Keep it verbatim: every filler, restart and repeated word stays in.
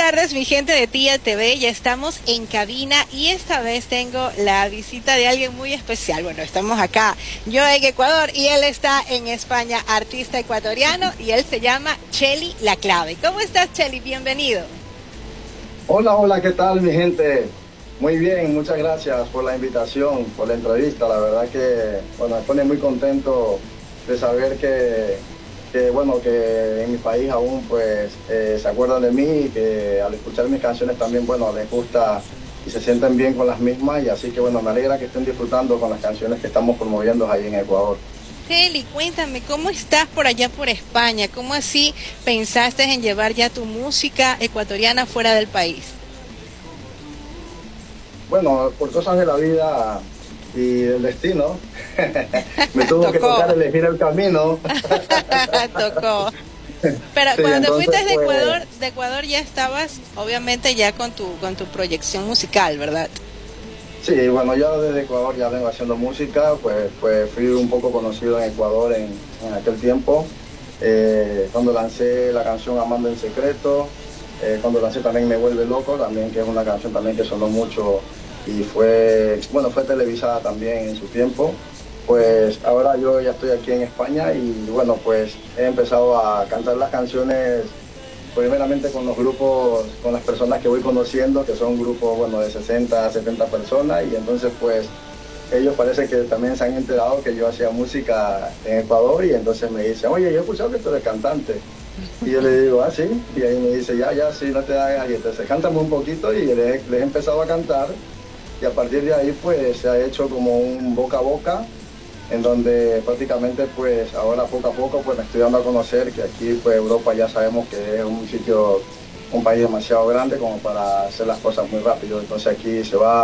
tardes, mi gente de Tía T V. Ya estamos en cabina y esta vez tengo la visita de alguien muy especial. Bueno, estamos acá, yo en Ecuador y él está en España, artista ecuatoriano, y él se llama Chely La Clave. ¿Cómo estás, Chely? Bienvenido. Hola, hola, ¿qué tal, mi gente? Muy bien, muchas gracias por la invitación, por la entrevista. La verdad que, bueno, me pone muy contento de saber que, que bueno, que en mi país aún, pues, eh, se acuerdan de mí y que al escuchar mis canciones también, bueno, les gusta y se sienten bien con las mismas. Y así que, bueno, me alegra que estén disfrutando con las canciones que estamos promoviendo ahí en Ecuador. Chely, cuéntame, ¿cómo estás por allá por España? ¿Cómo así pensaste en llevar ya tu música ecuatoriana fuera del país? Bueno, por cosas de la vida y del destino, me tuvo que Tocó. tocar elegir el camino. Tocó. Pero Sí, cuando te entonces, fuiste de pues, Ecuador, de Ecuador ya estabas, obviamente ya con tu con tu proyección musical, ¿verdad? sí, bueno, yo desde Ecuador ya vengo haciendo música, pues, pues fui un poco conocido en Ecuador en, en aquel tiempo, eh, cuando lancé la canción Amando en Secreto, eh, cuando lancé también Me Vuelve Loco, también que es una canción también que sonó mucho y fue, bueno, fue televisada también en su tiempo. Pues ahora yo ya estoy aquí en España y bueno, pues he empezado a cantar las canciones primeramente con los grupos, con las personas que voy conociendo, que son grupos, bueno, de sesenta, setenta personas, y entonces pues ellos parece que también se han enterado que yo hacía música en Ecuador y entonces me dicen, oye, yo he escuchado que tú eres cantante. Y yo le digo, ah, sí, y ahí me dice, ya, ya, sí, no te hagas, y entonces cántame un poquito y les, les he empezado a cantar y a partir de ahí pues se ha hecho como un boca a boca en donde prácticamente pues ahora poco a poco pues me estoy dando a conocer que aquí pues Europa ya sabemos que es un sitio, un país demasiado grande como para hacer las cosas muy rápido, entonces aquí se va